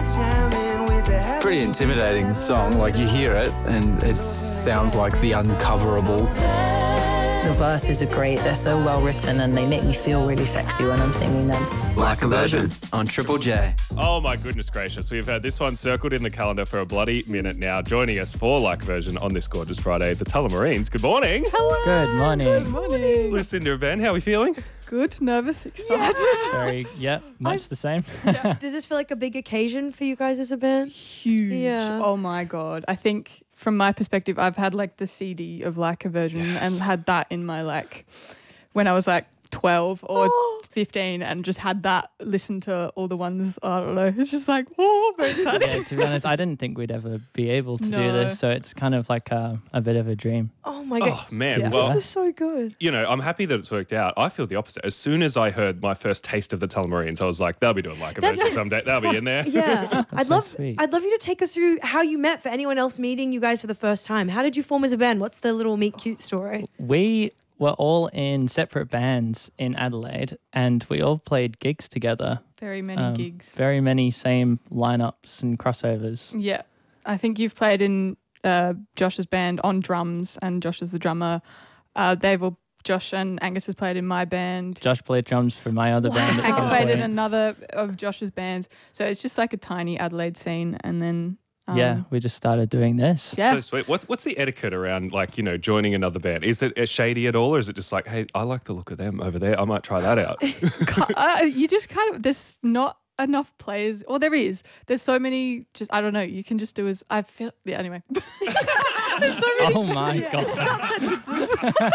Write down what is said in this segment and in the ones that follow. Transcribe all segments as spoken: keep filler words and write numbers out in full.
Pretty intimidating song. Like, you hear it and it sounds like the uncoverable. The verses are great. They're so well written and they make me feel really sexy when I'm singing them. Like a Virgin on Triple J. Oh my goodness gracious. We've had this one circled in the calendar for a bloody minute now. Joining us for Like a Virgin on this gorgeous Friday, the Tullamarines. Good morning. Hello. Good morning. Good morning. Lucinda and Ben, how are we feeling? Good, nervous, excited. Very, yeah, much I've- the same. Does this feel like a big occasion for you guys as a band? Huge. Yeah. Oh my God. I think from my perspective, I've had like the C D of Like a Virgin Yes. and had that in my like, when I was like twelve or Oh. fifteen and just had that, listened to all the ones, I don't know. It's just like, oh, very excited. Yeah, to be honest, I didn't think we'd ever be able to do No. this, so it's kind of like a, a bit of a dream. Oh my God. Oh man, Yeah. well, This is so good. you know, I'm happy that it's worked out. I feel the opposite. As soon as I heard my first taste of the Tullamarines, I was like, they'll be doing Like a That's- Virgin someday. They'll be in there. Yeah. I'd so love sweet. I'd love you to take us through how you met for anyone else meeting you guys for the first time. How did you form as a band? What's the little meet cute story? We were all in separate bands in Adelaide, and we all played gigs together. Very many Um, gigs. Very many same lineups and crossovers. Yeah. I think you've played in uh, Josh's band on drums and Josh is the drummer. Uh, they've all, Josh and Angus has played in my band. Josh played drums for my other band at Angus some played in point. another of Josh's bands. So it's just like a tiny Adelaide scene. And then, um, Yeah, we just started doing this. Yeah. So sweet. What, what's the etiquette around, like, you know, joining another band? Is it uh, shady at all, or is it just like, hey, I like the look of them over there. I might try that out. uh, you just kind of, there's not enough players, or there is. There's so many, just, I don't know, you can just do as, I feel, yeah, anyway. There's so many. Oh my Yeah, God. not sentences.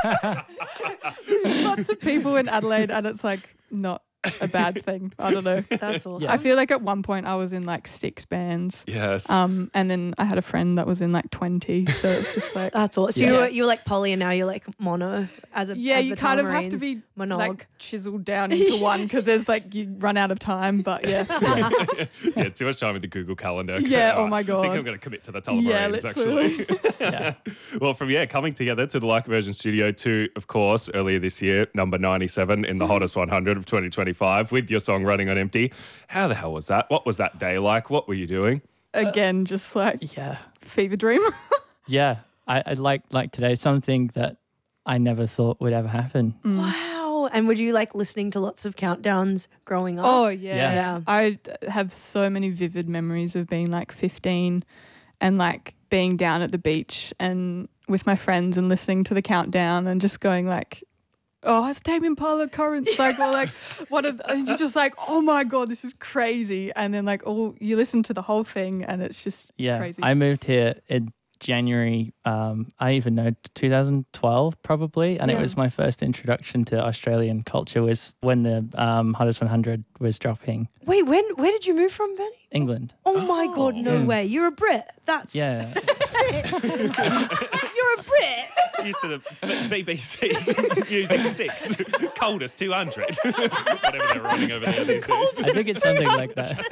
There's just lots of people in Adelaide and it's like not a bad thing. I don't know. That's awesome. I feel like at one point I was in like six bands. Yes. Um, and then I had a friend that was in like twenty. So it's just like, That's awesome. So Yeah. you were, you were like poly and now you're like mono as a yeah, as you the kind of have to Tullamarines. be Monog. like chiseled down into one because there's like, you run out of time. But yeah. yeah, too much time with the Google Calendar. Yeah, oh my I think God. I'm going to commit to the Tullamarines, Yeah, let's actually. Yeah. Well, from, yeah, coming together to the Like a Virgin studio to, of course, earlier this year, number ninety-seven in the hottest one hundred of twenty twenty-five with your song Running on Empty. How the hell was that? What was that day like? What were you doing? Again, just like Yeah. fever dream. Yeah. I, I like like today, something that I never thought would ever happen. Wow. And would you like listening to lots of countdowns growing up? Oh yeah. Yeah. Yeah. I have so many vivid memories of being like fifteen and like being down at the beach and with my friends and listening to the countdown and just going like, oh, it's Tame Impala Currents, like, or like, what are, and you're just like, oh my God, this is crazy. And then like, all you listen to the whole thing and it's just Yeah. crazy. I moved here in January, um, I even know two thousand twelve probably, and Yeah. it was my first introduction to Australian culture was when the um, Hottest one hundred was dropping. Wait, when where did you move from, Benny? England. Oh, my God, no Mm. way. You're a Brit. That's Yeah. sick. You're a Brit. Used to the B B C's Music six, coldest two hundred. Whatever they're running over there these days. I think it's something like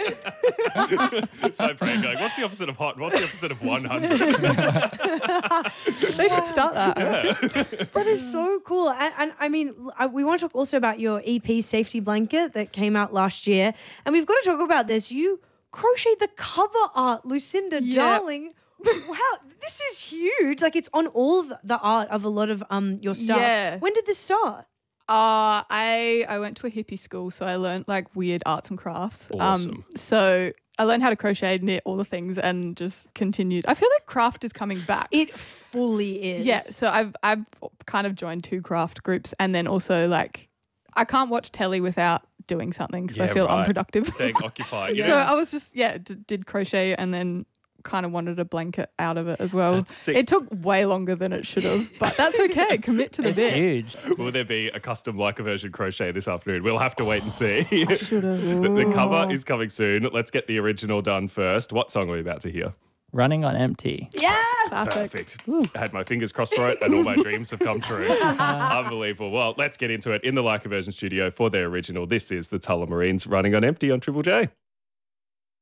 that. That's my brain going, what's the opposite of hot? What's the opposite of one hundred? They should start that. That is so cool. And, and I mean, I, we want to talk also about your E P Safety Blanket that came out last year. And we've got to talk about this. You crocheted the cover art, Lucinda, Yeah. darling. Wow, this is huge. Like, it's on all of the art of a lot of um your stuff. Yeah. When did this start? Uh, I I went to a hippie school, so I learned like weird arts and crafts. Awesome. Um, so I learned how to crochet, knit, all the things, and just continued. I feel like craft is coming back. It fully is. Yeah, so I've I've kind of joined two craft groups, and then also like I can't watch telly without doing something because I Yeah, feel right. unproductive. Staying occupied. So Yeah. I was just yeah d- did crochet and then kind of wanted a blanket out of it as well. That's sick. It took way longer than it should have, but that's okay. Commit to the It's bit. huge. Will there be a custom Like a Virgin crochet this afternoon? We'll have to wait and see. Should have. the, the cover is coming soon. Let's get the original done first. What song are we about to hear? Running on Empty. Yes. Perfect. Perfect. I had my fingers crossed for it and all my dreams have come true. Unbelievable. Well, let's get into it in the Like a Virgin studio for their original. This is the Tullamarines Running on Empty on Triple J.